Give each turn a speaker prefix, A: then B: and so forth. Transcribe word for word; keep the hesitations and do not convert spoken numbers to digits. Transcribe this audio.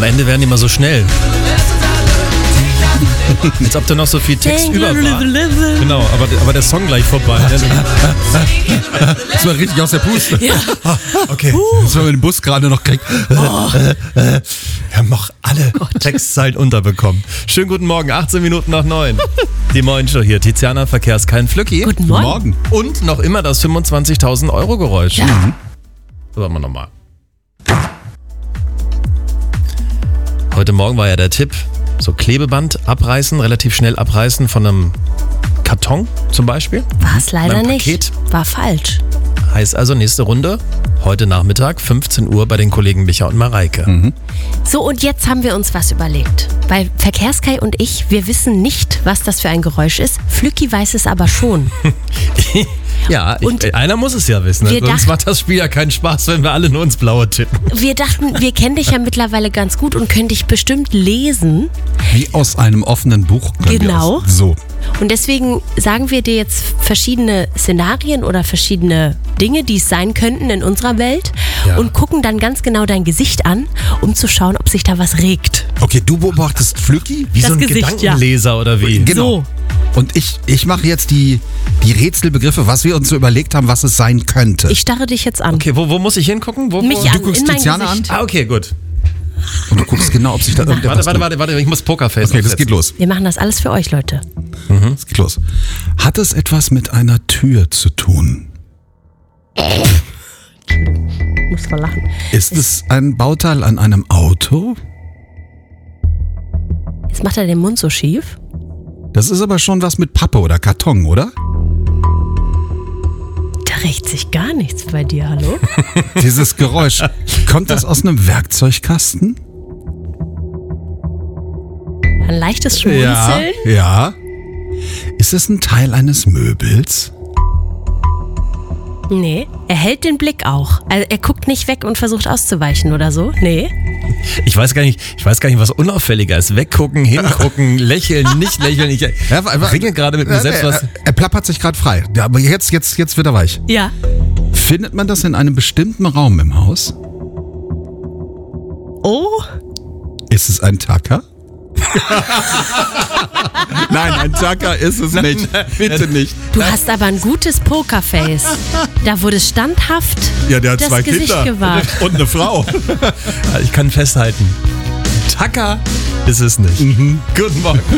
A: Ende werden die immer so schnell. Als ob da noch so viel Text über war. Genau, aber, aber der Song gleich vorbei.
B: Das war richtig aus der Puste.
C: Ja.
B: Okay, das war mit dem Bus gerade noch kriegt.
A: Oh. Wir haben noch alle Textzeilen unterbekommen. Schönen guten Morgen, achtzehn Minuten nach neun. Die Moin Show hier, Tiziana, Verkehrskein Flücki.
C: Guten Morgen.
B: Morgen.
A: Und noch immer das fünfundzwanzigtausend Euro Geräusch.
C: Ja.
A: Mhm. So, machen wir nochmal. Heute Morgen war ja der Tipp, so Klebeband abreißen, relativ schnell abreißen von einem Karton zum Beispiel.
C: War es leider
A: Beim
C: nicht.
A: Paket.
C: War falsch.
A: Heißt also nächste Runde, heute Nachmittag, fünfzehn Uhr bei den Kollegen Micha und Mareike.
B: Mhm.
C: So, und jetzt haben wir uns was überlegt. Weil Verkehrskai und ich, wir wissen nicht, was das für ein Geräusch ist. Flücki weiß es aber schon.
A: Ja, ich,
C: Und
A: einer muss es ja wissen.
C: wir
A: Sonst
C: dacht-
A: macht das Spiel ja keinen Spaß, wenn wir alle nur ins Blaue tippen.
C: Wir dachten, wir kennen dich ja mittlerweile ganz gut und können dich bestimmt lesen.
B: Wie aus einem offenen Buch. können wir
C: Genau.
B: Aus, so.
C: Und deswegen sagen wir dir jetzt verschiedene Szenarien oder verschiedene Dinge, die es sein könnten in unserer Welt
A: Ja.
C: und gucken dann ganz genau dein Gesicht an, um zu schauen, ob sich da was regt.
B: Okay, du beobachtest Flücki.
A: Wie
C: Das
A: so ein
C: Gesicht,
A: Gedankenleser oder wie?
B: Genau. Und ich, ich mache jetzt die, die Rätselbegriffe, was wir uns so überlegt haben, was es sein könnte.
C: Ich starre dich jetzt an.
A: Okay, wo, wo muss ich hingucken? Wo,
C: Mich
A: wo?
C: an,
B: guckst
C: in mein
B: Tiziana
C: Gesicht.
A: Ah, okay, gut.
B: Und du guckst genau, ob sich da irgendetwas...
A: Warte, warte, warte, warte, ich muss Pokerface
B: Okay, das
A: aufsetzen.
B: geht los.
C: Wir machen das alles für euch, Leute.
B: Das geht los. Hat es etwas mit einer Tür zu tun?
C: Ich muss voll lachen.
B: Ist es ein Bauteil an einem Auto?
C: Jetzt macht er den Mund so schief.
B: Das ist aber schon was mit Pappe oder Karton, oder?
C: Da regt sich gar nichts bei dir, hallo?
B: Dieses Geräusch, kommt das aus einem Werkzeugkasten?
C: Ein leichtes Schmunzeln.
B: Ja. Ist es ein Teil eines Möbels?
C: Nee, er hält den Blick auch. Also er guckt nicht weg und versucht auszuweichen oder so. Nee.
A: Ich weiß gar nicht, ich weiß gar nicht, was unauffälliger ist. Weggucken, hingucken, lächeln, nicht lächeln. Ich
B: Ja, wa- wa-
A: ringe gerade mit mir
B: Ja,
A: selbst
B: er,
A: was.
B: er, er plappert sich gerade frei. Ja, aber jetzt, jetzt, jetzt wird er weich.
C: Ja.
B: Findet man das in einem bestimmten Raum im Haus?
C: Oh.
B: Ist es ein Tacker? Nein, ein Tacker ist es nicht. Bitte nicht.
C: Du hast aber ein gutes Pokerface. Da wurde standhaft
B: Ja, der hat
C: das
B: zwei
C: Gesicht
B: Kinder
C: gewahrt.
B: und eine Frau.
A: Ich kann festhalten. Tacker ist es nicht. Guten Morgen.